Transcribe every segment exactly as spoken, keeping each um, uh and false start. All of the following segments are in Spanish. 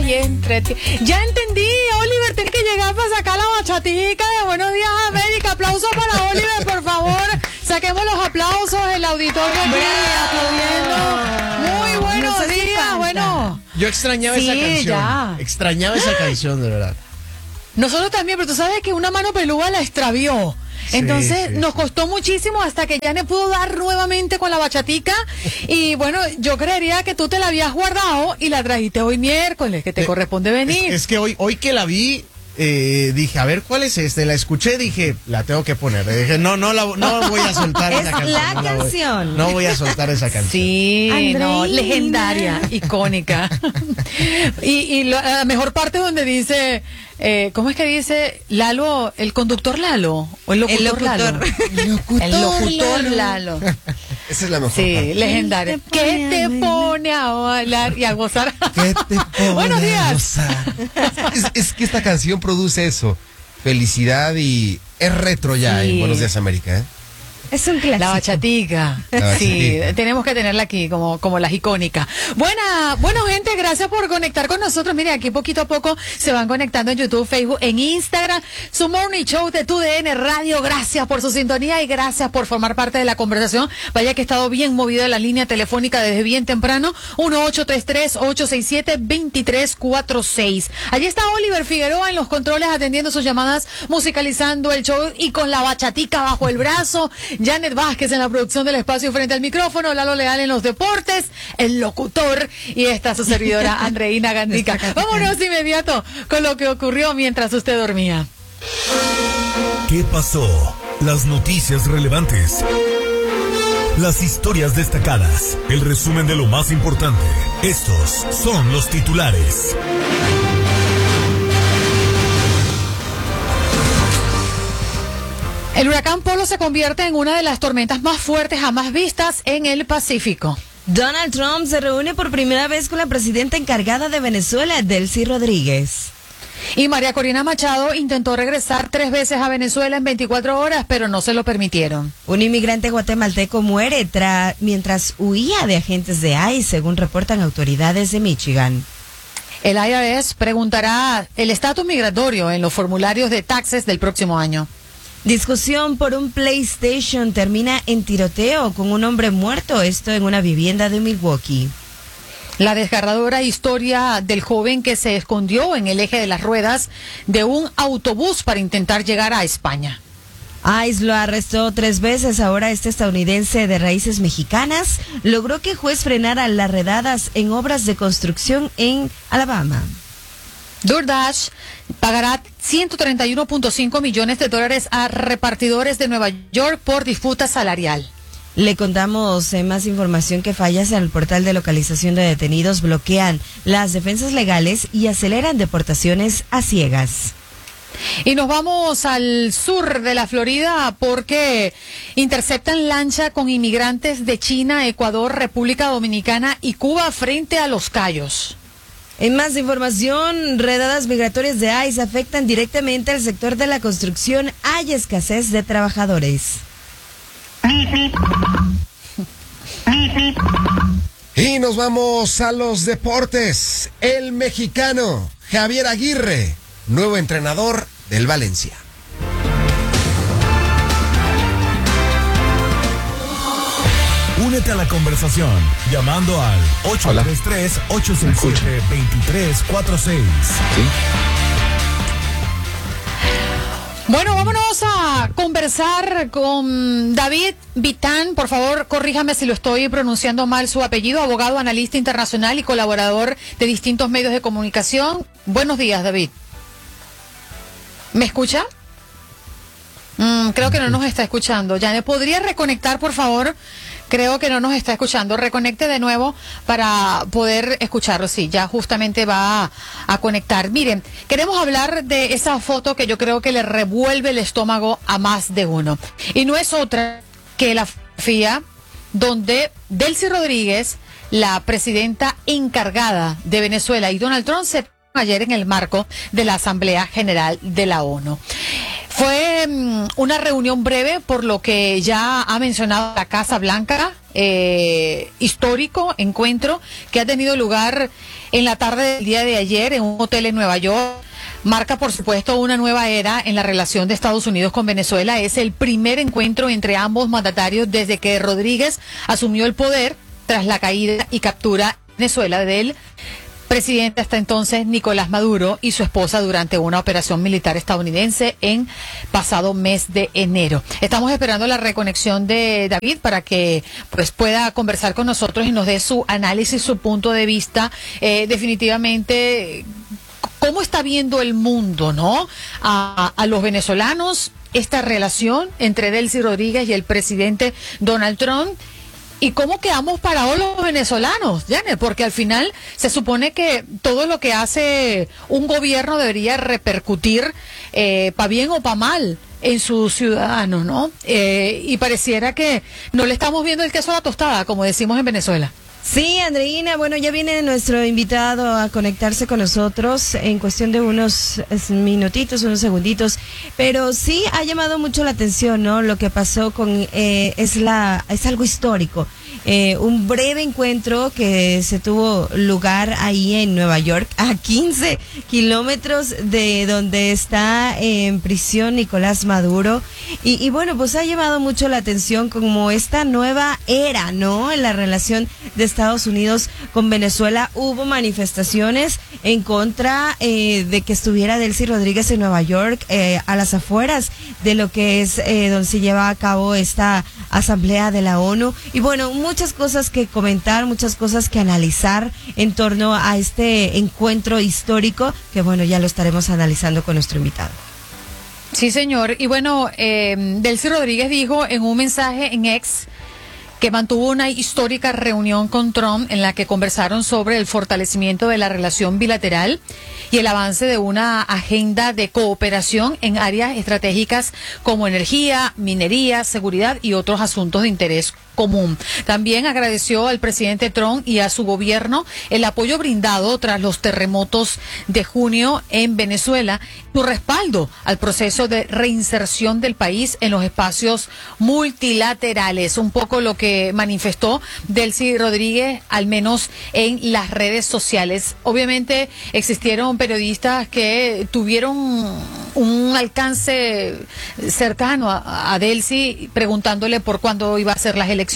entretiene. Ya entendí, Oliver, tienes que llegar para sacar la bachatica de Buenos Días América. Aplausos para Oliver, por favor. Saquemos los aplausos, el auditorio aquí aplaudiendo. Muy buenos no días, bueno. Yo extrañaba sí, esa canción. Ya. Extrañaba esa canción, de verdad. Nosotros también, pero tú sabes que una mano pelúa la extravió. Entonces sí, sí, nos costó muchísimo hasta que Janet pudo dar nuevamente con la bachatica. Y bueno, yo creería que tú te la habías guardado y la trajiste hoy miércoles, que te eh, corresponde venir. Es, es que hoy, hoy que la vi, eh, dije, a ver, ¿cuál es este? La escuché, dije, la tengo que poner. Le dije, no, no, la, no voy a soltar esa canción. Es la no canción. La voy, no voy a soltar esa canción. Sí, Andreina. no, legendaria, icónica. y, y lo, la mejor parte donde dice... Eh, ¿Cómo es que dice Lalo, el conductor Lalo? ¿O el locutor, el locutor. Lalo? El locutor, el locutor Lalo. Lalo. Esa es la mejor sí, parte. legendaria. ¿Qué te pone a bailar y a gozar? ¿Qué te pone Buenos días. a gozar? Es, es que esta canción produce eso. Felicidad y es retro ya sí. en Buenos Días América, ¿eh? Es un clásico. La bachatica. La bachatica. Sí, tenemos que tenerla aquí como, como las icónicas. Buena, bueno, gente, gracias por conectar con nosotros. Mire, aquí poquito a poco se van conectando en YouTube, Facebook, en Instagram. Su Morning Show de T U D N Radio. Gracias por su sintonía y gracias por formar parte de la conversación. Vaya que he estado bien movida la línea telefónica desde bien temprano. uno ocho tres tres, ocho seis siete, dos tres cuatro seis. Allí está Oliver Figueroa en los controles atendiendo sus llamadas, musicalizando el show y con la bachatica bajo el brazo. Janet Vázquez en la producción del espacio frente al micrófono, Lalo Leal en los deportes, el locutor y esta su servidora Andreina Gandica. Vámonos de inmediato con lo que ocurrió mientras usted dormía. ¿Qué pasó? Las noticias relevantes. Las historias destacadas. El resumen de lo más importante. Estos son los titulares. El huracán Polo se convierte en una de las tormentas más fuertes jamás vistas en el Pacífico. Donald Trump se reúne por primera vez con la presidenta encargada de Venezuela, Delcy Rodríguez. Y María Corina Machado intentó regresar tres veces a Venezuela en veinticuatro horas, pero no se lo permitieron. Un inmigrante guatemalteco muere tra- mientras huía de agentes de I C E, según reportan autoridades de Michigan. El I R S preguntará el estatus migratorio en los formularios de taxes del próximo año. Discusión por un PlayStation termina en tiroteo con un hombre muerto, esto en una vivienda de Milwaukee. La desgarradora historia del joven que se escondió en el eje de las ruedas de un autobús para intentar llegar a España. I C E lo arrestó tres veces, ahora este estadounidense de raíces mexicanas logró que el juez frenara las redadas en obras de construcción en Alabama. DoorDash pagará ciento treinta y uno punto cinco millones de dólares a repartidores de Nueva York por disputa salarial. Le contamos eh, más información que fallas en el portal de localización de detenidos bloquean las defensas legales y aceleran deportaciones a ciegas. Y nos vamos al sur de la Florida porque interceptan lancha con inmigrantes de China, Ecuador, República Dominicana y Cuba frente a Los Cayos. En más información, redadas migratorias de I C E afectan directamente al sector de la construcción. Hay escasez de trabajadores. Y nos vamos a los deportes. El mexicano Javier Aguirre, nuevo entrenador del Valencia. Únete a la conversación llamando al ocho tres tres, ocho seis siete, dos tres cuatro seis. ¿Sí? Bueno, vámonos a conversar con David Vitán. Por favor, corríjame si lo estoy pronunciando mal su apellido. Abogado, analista internacional y colaborador de distintos medios de comunicación. Buenos días, David. ¿Me escucha? Mm, creo que no nos está escuchando. Ya me podría reconectar, por favor. Creo que no nos está escuchando. Reconecte de nuevo para poder escucharlo. Sí, ya justamente va a, a conectar. Miren, queremos hablar de esa foto que yo creo que le revuelve el estómago a más de uno. Y no es otra que la fotografía donde Delcy Rodríguez, la presidenta encargada de Venezuela, y Donald Trump se ayer en el marco de la Asamblea General de la ONU. Fue um, una reunión breve, por lo que ya ha mencionado la Casa Blanca, eh, histórico encuentro que ha tenido lugar en la tarde del día de ayer en un hotel en Nueva York. Marca, por supuesto, una nueva era en la relación de Estados Unidos con Venezuela. Es el primer encuentro entre ambos mandatarios desde que Rodríguez asumió el poder tras la caída y captura de Venezuela del presidente hasta entonces Nicolás Maduro y su esposa durante una operación militar estadounidense en pasado mes de enero. Estamos esperando la reconexión de David para que pues pueda conversar con nosotros y nos dé su análisis, su punto de vista. Eh, definitivamente, ¿cómo está viendo el mundo, no? A, a los venezolanos, esta relación entre Delcy Rodríguez y el presidente Donald Trump. ¿Y cómo quedamos parados los venezolanos, Janet? Porque al final se supone que todo lo que hace un gobierno debería repercutir, eh, para bien o para mal, en sus ciudadanos, ¿no? Eh, y pareciera que no le estamos viendo el queso a la tostada, como decimos en Venezuela. Sí, Andreina, bueno, ya viene nuestro invitado a conectarse con nosotros en cuestión de unos minutitos, unos segunditos, pero sí ha llamado mucho la atención, ¿no? Lo que pasó con, eh, es la, es algo histórico. Eh, un breve encuentro que se tuvo lugar ahí en Nueva York, a quince kilómetros de donde está en prisión Nicolás Maduro. Y, y bueno, pues ha llamado mucho la atención como esta nueva era, ¿no? En la relación de Estados Unidos con Venezuela. Hubo manifestaciones en contra eh, de que estuviera Delcy Rodríguez en Nueva York, eh, a las afueras de lo que es eh, donde se lleva a cabo esta asamblea de la ONU. Y bueno, muchas cosas que comentar, muchas cosas que analizar en torno a este encuentro histórico que bueno, ya lo estaremos analizando con nuestro invitado. Sí, señor. Y bueno, eh, Delcy Rodríguez dijo en un mensaje en X que mantuvo una histórica reunión con Trump en la que conversaron sobre el fortalecimiento de la relación bilateral y el avance de una agenda de cooperación en áreas estratégicas como energía, minería, seguridad y otros asuntos de interés común. También agradeció al presidente Trump y a su gobierno el apoyo brindado tras los terremotos de junio en Venezuela, su respaldo al proceso de reinserción del país en los espacios multilaterales. Un poco lo que manifestó Delcy Rodríguez, al menos en las redes sociales. Obviamente existieron periodistas que tuvieron un alcance cercano a, a Delcy, preguntándole por cuándo iba a ser las elecciones.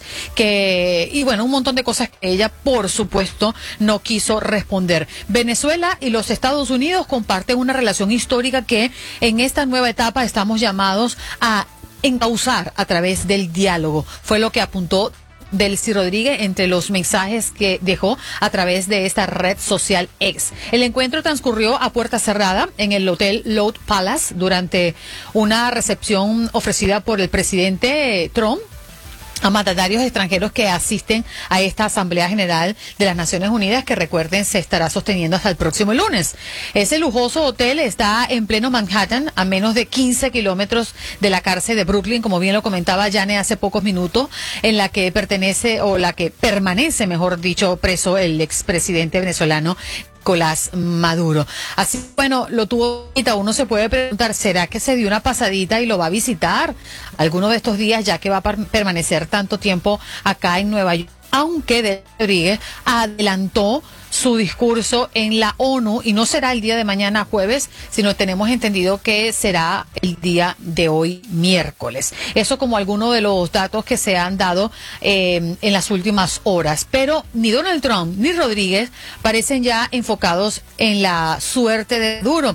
Que, y bueno, un montón de cosas que ella, por supuesto, no quiso responder. Venezuela y los Estados Unidos comparten una relación histórica que en esta nueva etapa estamos llamados a encauzar a través del diálogo. Fue lo que apuntó Delcy Rodríguez entre los mensajes que dejó a través de esta red social X. El encuentro transcurrió a puerta cerrada en el Hotel Loud Palace durante una recepción ofrecida por el presidente Trump a mandatarios extranjeros que asisten a esta Asamblea General de las Naciones Unidas, que recuerden se estará sosteniendo hasta el próximo lunes. Ese lujoso hotel está en pleno Manhattan, a menos de quince kilómetros de la cárcel de Brooklyn, como bien lo comentaba Jane hace pocos minutos, en la que pertenece, o la que permanece, mejor dicho, preso el expresidente venezolano Nicolás Maduro. Así, bueno, lo tuvo, uno se puede preguntar, ¿será que se dio una pasadita y lo va a visitar alguno de estos días, ya que va a permanecer tanto tiempo acá en Nueva York? Aunque Delcy Rodríguez adelantó su discurso en la ONU y no será el día de mañana jueves, sino tenemos entendido que será el día de hoy miércoles. Eso como algunos de los datos que se han dado eh, en las últimas horas. Pero ni Donald Trump ni Rodríguez parecen ya enfocados en la suerte de Maduro.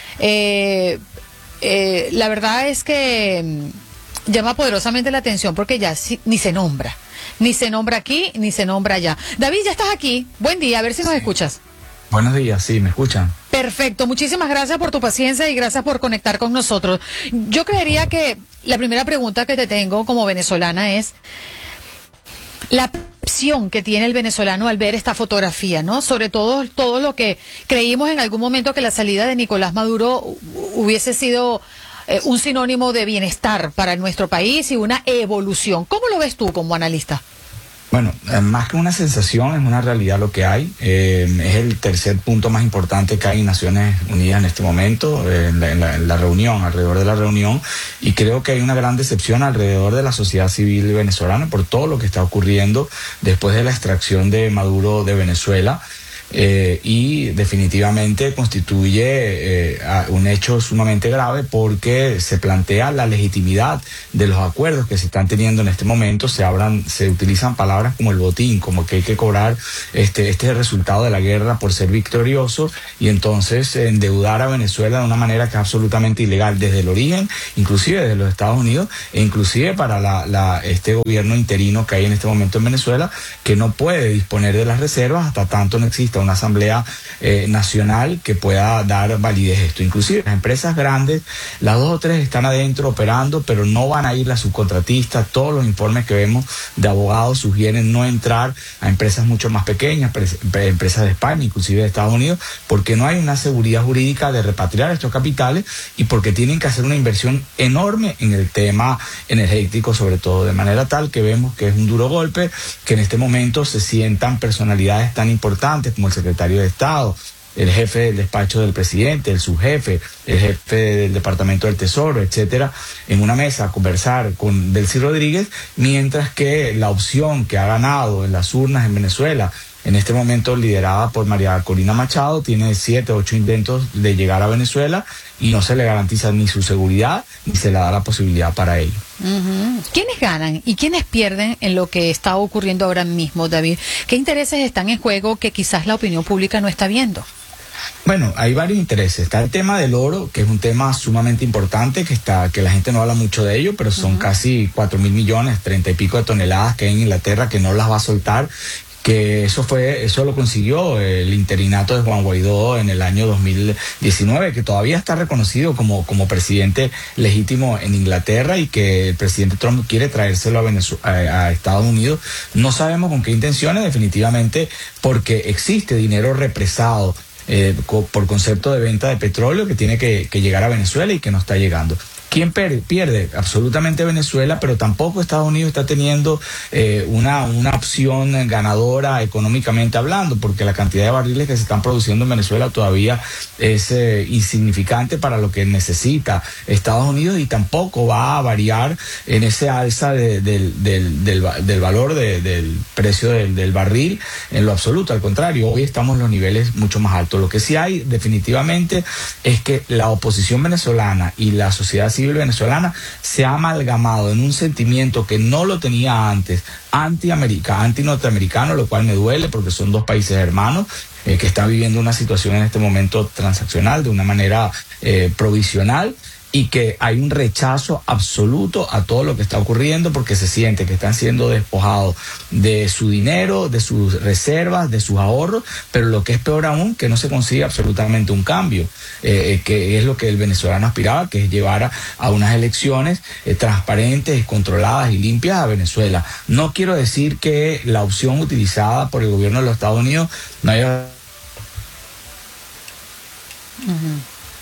Eh, eh, la verdad es que llama poderosamente la atención porque ya si, ni se nombra. Ni se nombra aquí, ni se nombra allá. David, ya estás aquí. Buen día, a ver si nos escuchas. Buenos días, sí, ¿me escuchan? Perfecto, muchísimas gracias por tu paciencia y gracias por conectar con nosotros. Yo creería que la primera pregunta que te tengo como venezolana es la percepción que tiene el venezolano al ver esta fotografía, ¿no? Sobre todo todo lo que creímos en algún momento que la salida de Nicolás Maduro hubiese sido Eh, un sinónimo de bienestar para nuestro país y una evolución. ¿Cómo lo ves tú como analista? Bueno, eh, más que una sensación, es una realidad lo que hay. Eh, es el tercer punto más importante que hay en Naciones Unidas en este momento, eh, en, la, en, la, en la reunión, alrededor de la reunión, y creo que hay una gran decepción alrededor de la sociedad civil venezolana por todo lo que está ocurriendo después de la extracción de Maduro de Venezuela. eh, y definitivamente constituye eh, un hecho sumamente grave porque se plantea la legitimidad de los acuerdos que se están teniendo en este momento. Se hablan, se utilizan palabras como el botín, como que hay que cobrar este, este resultado de la guerra por ser victorioso, y entonces endeudar a Venezuela de una manera que es absolutamente ilegal desde el origen, inclusive desde los Estados Unidos, e inclusive para la, la, este gobierno interino que hay en este momento en Venezuela, que no puede disponer de las reservas hasta tanto no exista una asamblea eh, nacional que pueda dar validez a esto. Inclusive las empresas grandes, las dos o tres están adentro operando, pero no van a ir las subcontratistas. Todos los informes que vemos de abogados sugieren no entrar a empresas mucho más pequeñas, empresas de España, inclusive de Estados Unidos, porque no hay una seguridad jurídica de repatriar estos capitales y porque tienen que hacer una inversión enorme en el tema energético, sobre todo, de manera tal que vemos que es un duro golpe, que en este momento se sientan personalidades tan importantes como el secretario de Estado, el jefe del despacho del presidente, el subjefe, el jefe del Departamento del Tesoro, etcétera, en una mesa a conversar con Delcy Rodríguez, mientras que la opción que ha ganado en las urnas en Venezuela, en este momento liderada por María Corina Machado, tiene siete, ocho intentos de llegar a Venezuela y no se le garantiza ni su seguridad ni se le da la posibilidad para ello. Uh-huh. ¿Quiénes ganan y quiénes pierden en lo que está ocurriendo ahora mismo, David? ¿Qué intereses están en juego que quizás la opinión pública no está viendo? Bueno, hay varios intereses. Está el tema del oro, que es un tema sumamente importante, que está, que la gente no habla mucho de ello, pero son uh-huh. casi cuatro mil millones, treinta y pico de toneladas que hay en Inglaterra que no las va a soltar. Que eso fue, eso lo consiguió el interinato de Juan Guaidó en el año dos mil diecinueve, que todavía está reconocido como, como presidente legítimo en Inglaterra, y que el presidente Trump quiere traérselo a, Venezu- a, a Estados Unidos. No sabemos con qué intenciones, definitivamente, porque existe dinero represado eh, co- por concepto de venta de petróleo que tiene que, que llegar a Venezuela y que no está llegando. ¿Quién pierde? Absolutamente Venezuela, pero tampoco Estados Unidos está teniendo eh, una, una opción ganadora económicamente hablando, porque la cantidad de barriles que se están produciendo en Venezuela todavía es eh, insignificante para lo que necesita Estados Unidos, y tampoco va a variar en ese alza de, del, del, del, del valor de, del precio del, del barril en lo absoluto. Al contrario, hoy estamos en los niveles mucho más altos. Lo que sí hay definitivamente es que la oposición venezolana y la sociedad civil venezolana se ha amalgamado en un sentimiento que no lo tenía antes, anti-América, anti-norteamericano, lo cual me duele porque son dos países hermanos eh, que están viviendo una situación en este momento transaccional de una manera eh, provisional, y que hay un rechazo absoluto a todo lo que está ocurriendo porque se siente que están siendo despojados de su dinero, de sus reservas, de sus ahorros, pero lo que es peor aún, que no se consigue absolutamente un cambio, eh, que es lo que el venezolano aspiraba, que es llevar a, a unas elecciones eh, transparentes, controladas y limpias a Venezuela. No quiero decir que la opción utilizada por el gobierno de los Estados Unidos no haya... Uh-huh.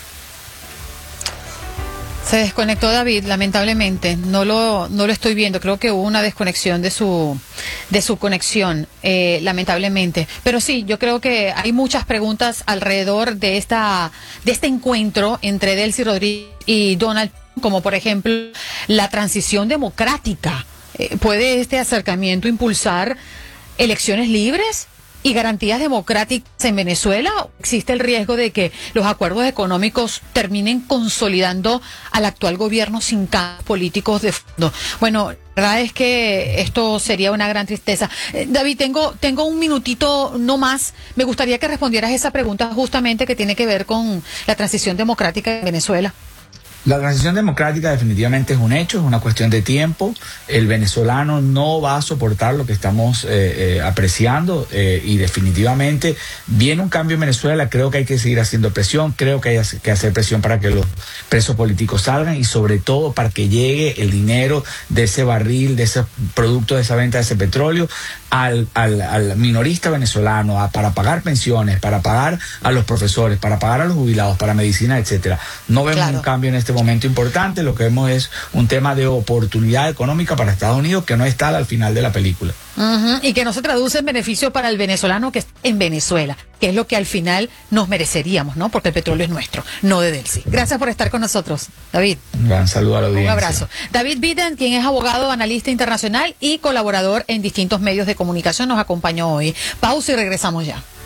Se desconectó David, lamentablemente, no lo, no lo estoy viendo, creo que hubo una desconexión de su, de su conexión, eh, lamentablemente. Pero sí, yo creo que hay muchas preguntas alrededor de esta, de este encuentro entre Delcy Rodríguez y Donald Trump, como por ejemplo la transición democrática. Eh, ¿Puede este acercamiento impulsar elecciones libres y garantías democráticas en Venezuela? ¿Existe el riesgo de que los acuerdos económicos terminen consolidando al actual gobierno sin cambios políticos de fondo? Bueno, la verdad es que esto sería una gran tristeza. Eh, David, tengo, tengo un minutito no más. Me gustaría que respondieras esa pregunta justamente que tiene que ver con la transición democrática en Venezuela. La transición democrática definitivamente es un hecho, es una cuestión de tiempo. El venezolano no va a soportar lo que estamos eh, eh, apreciando eh, y definitivamente viene un cambio en Venezuela. Creo que hay que seguir haciendo presión, creo que hay que hacer presión para que los presos políticos salgan y sobre todo para que llegue el dinero de ese barril, de ese producto, de esa venta de ese petróleo al, al, al minorista venezolano, a, para pagar pensiones, para pagar a los profesores, para pagar a los jubilados, para medicina, etcétera. No vemos claro. un cambio en este momento importante. Lo que vemos es un tema de oportunidad económica para Estados Unidos que no está al final de la película. Uh-huh. Y que no se traduce en beneficio para el venezolano que está en Venezuela, que es lo que al final nos mereceríamos, ¿no? Porque el petróleo es nuestro, no de Delcy. Gracias por estar con nosotros, David. Un gran saludo a la audiencia. Un abrazo. David Bitten, quien es abogado, analista internacional y colaborador en distintos medios de comunicación, nos acompañó hoy. Pausa y regresamos ya.